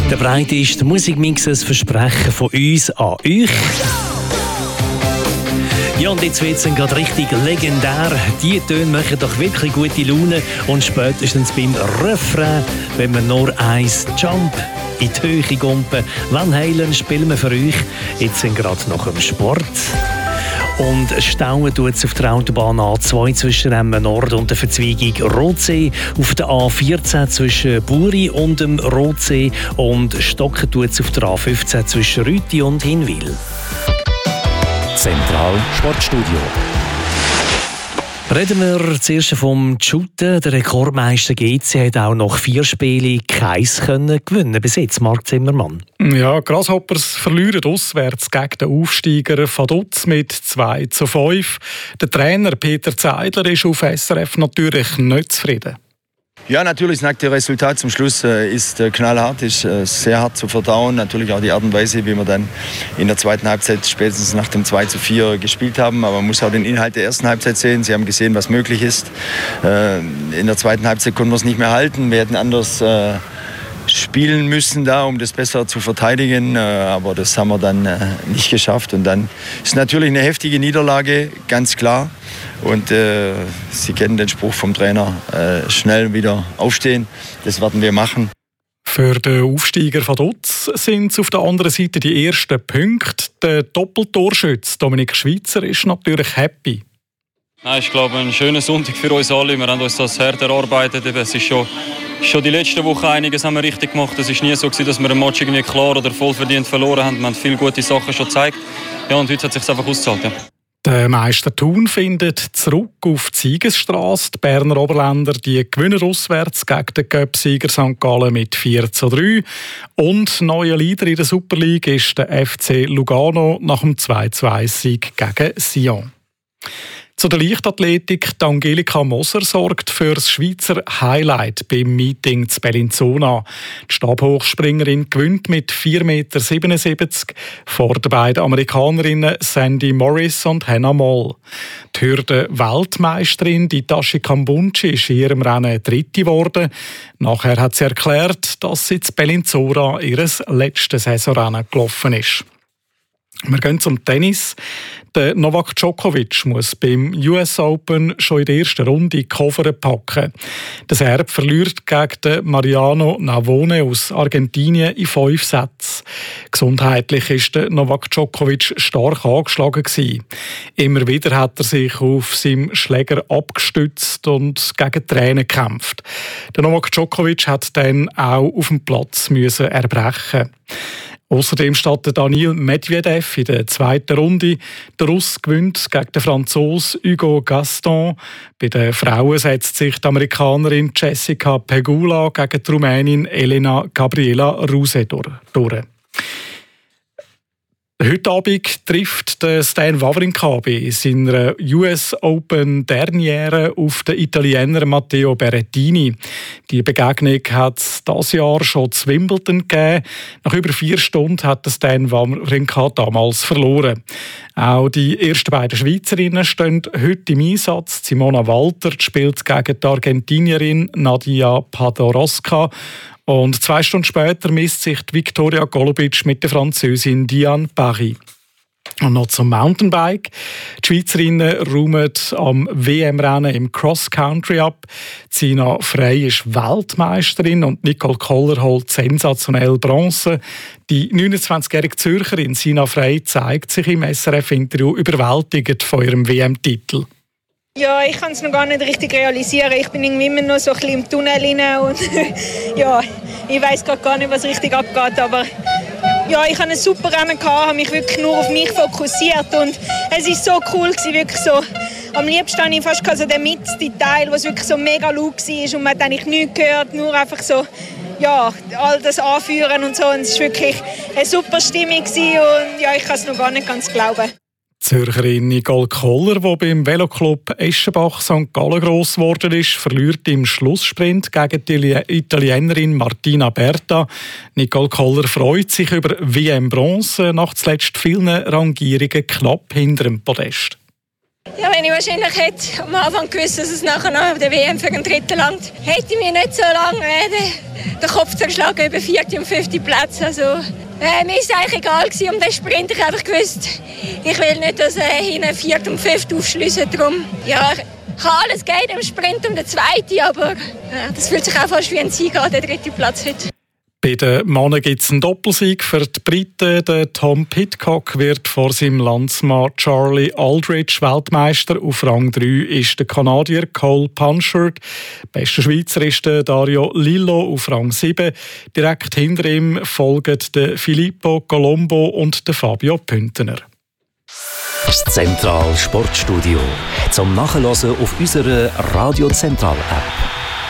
Der breiteste Musikmix, ein Versprechen von uns an euch. Ja, und jetzt wird es gerade richtig legendär. Die Töne machen doch wirklich gute Laune. Und spätestens beim Refrain, wenn wir nur eins Jump in die Höhe gumpen. Van Halen spielen wir für euch. Jetzt sind gerade nach dem Sport. Und stauen tut es auf der Autobahn A2 zwischen Emmen Nord und der Verzweigung Rotsee, auf der A14 zwischen Buri und dem Rotsee und stocken tut es auf der A15 zwischen Rüti und Hinwil. Zentral Sportstudio. Reden wir zuerst vom Shooten. Der Rekordmeister GC hat auch nach 4 Spielen keins gewinnen bis jetzt, Marc Zimmermann. Ja, Grasshoppers verlieren auswärts gegen den Aufsteiger Vaduz mit 2:5. Der Trainer Peter Zeidler ist auf SRF natürlich nicht zufrieden. Ja, natürlich, das nackte Resultat zum Schluss ist knallhart, ist sehr hart zu verdauen. Natürlich auch die Art und Weise, wie wir dann in der zweiten Halbzeit spätestens nach dem 2:4 gespielt haben. Aber man muss auch den Inhalt der ersten Halbzeit sehen. Sie haben gesehen, was möglich ist. In der zweiten Halbzeit konnten wir es nicht mehr halten. Wir hätten anders spielen müssen da, um das besser zu verteidigen. Aber das haben wir dann nicht geschafft. Und dann ist natürlich eine heftige Niederlage, ganz klar. Und Sie kennen den Spruch vom Trainer, schnell wieder aufstehen. Das werden wir machen. Für den Aufsteiger Vaduz sind es auf der anderen Seite die ersten Punkte. Der Doppeltorschütze Dominik Schweitzer ist natürlich happy. Nein, ich glaube, ein schöner Sonntag für uns alle. Wir haben uns das hart erarbeitet. Es ist schon die letzte Woche einiges haben wir richtig gemacht. Es war nie so, dass wir einen Match irgendwie klar oder voll verdient verloren haben. Wir haben viele gute Sachen schon gezeigt. Ja, und heute hat es sich einfach ausgezahlt. Ja. Der Meister Thun findet zurück auf die Siegesstrasse. Die Berner Oberländer die gewinnen auswärts gegen den Cup-Sieger St. Gallen mit 4:3. Und neuer Leader in der Super League ist der FC Lugano nach dem 2:2-Sieg gegen Sion. Zu der Leichtathletik, die Angelika Moser sorgt für das Schweizer Highlight beim Meeting zu Bellinzona. Die Stabhochspringerin gewinnt mit 4,77 Meter vor den beiden Amerikanerinnen Sandy Morris und Hannah Moll. Die Hürden-Weltmeisterin Tashi Kambunchi ist in ihrem Rennen Dritte geworden. Nachher hat sie erklärt, dass sie zu Bellinzona ihr letztes Saisonrennen gelaufen ist. Wir gehen zum Tennis. Der Novak Djokovic muss beim US Open schon in der ersten Runde die Koffer packen. Der Serb verliert gegen den Mariano Navone aus Argentinien in 5 Sätzen. Gesundheitlich ist der Novak Djokovic stark angeschlagen gewesen. Immer wieder hat er sich auf seinem Schläger abgestützt und gegen Tränen gekämpft. Der Novak Djokovic hat dann auch auf dem Platz müssen erbrechen. Außerdem steht Daniil Medvedev in der zweiten Runde. Der Russ gewinnt gegen den Franzosen Hugo Gaston. Bei den Frauen setzt sich die Amerikanerin Jessica Pegula gegen die Rumänin Elena Gabriela Ruse durch. Heute Abend trifft Stan Wawrinka bei seiner US Open Derniere auf den Italiener Matteo Berrettini. Die Begegnung hat es dieses Jahr schon zu Wimbledon gegeben. Nach über 4 Stunden hat Stan Wawrinka damals verloren. Auch die ersten beiden Schweizerinnen stehen heute im Einsatz. Simona Walter spielt gegen die Argentinierin Nadia Podoroska. Und 2 Stunden später misst sich Viktoria Golubic mit der Französin Diane Paris. Und noch zum Mountainbike. Die Schweizerinnen räumen am WM-Rennen im Cross-Country ab. Sina Frey ist Weltmeisterin und Nicole Koller holt sensationell Bronze. Die 29-jährige Zürcherin Sina Frey zeigt sich im SRF-Interview überwältigt von ihrem WM-Titel. Ja, ich kann es noch gar nicht richtig realisieren. Ich bin irgendwie immer noch so ein bisschen im Tunnel rein und ja, ich weiss gerade gar nicht, was richtig abgeht. Aber ja, ich hatte ein super Rennen, habe mich wirklich nur auf mich fokussiert und es war so cool gewesen, wirklich so. Am liebsten hatte ich fast so den Mittelteil, was wirklich so mega laut war und man hat eigentlich nichts gehört, nur einfach so, ja, all das Anführen und so. Und es war wirklich eine super Stimmung gewesen und ja, ich kann es noch gar nicht ganz glauben. Die Zürcherin Nicole Koller, die beim Veloclub Eschenbach St. Gallen gross geworden ist, verliert im Schlusssprint gegen die Italienerin Martina Berta. Nicole Koller freut sich über WM-Bronze, nach zuletzt vielen Rangierungen knapp hinter dem Podest. Ja, wenn ich wahrscheinlich hätte am Anfang gewusst, dass es nachher noch der WM für den dritten langt, hätte ich mir nicht so lange den Kopf zerschlagen über 4. und 5. Platz. Also, mir ist es eigentlich egal gewesen um den Sprint. Ich habe einfach gewusst, ich will nicht, dass hinten 4. und 5. aufschliessen. Darum, ja, kann alles gehen im Sprint um den 2., aber das fühlt sich auch fast wie ein Sieg an, der 3. Platz heute. Bei den Männern gibt es einen Doppelsieg für die Briten. Der Tom Pidcock wird vor seinem Landsmann Charlie Aldridge Weltmeister. Auf Rang 3 ist der Kanadier Cole Punchard. Bester Schweizer ist der Dario Lillo auf Rang 7. Direkt hinter ihm folgen der Filippo Colombo und der Fabio Püntener. Das Zentral Sportstudio zum Nachhören auf unserer Radio Zentral App.